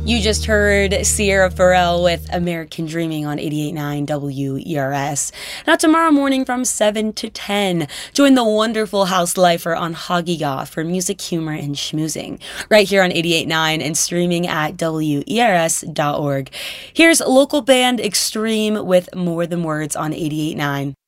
You just heard Sierra Farrell with American Dreaming on 88.9 WERS. Now tomorrow morning from 7 to 10, join the wonderful House Lifer on Hagiga for music, humor, and schmoozing. Right here on 88.9 and streaming at WERS.org. Here's local band Extreme with More Than Words on 88.9.